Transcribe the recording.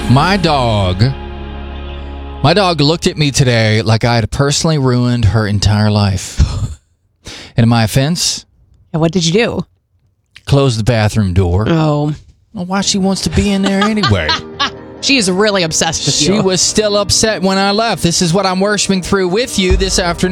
My dog looked at me today like I had personally ruined her entire life. And in my offense, And what did you do? closed the bathroom door. Oh. Well, why she wants to be in there anyway? She is really obsessed with you. She was still upset when I left. This is what I'm worshiping through with you this afternoon.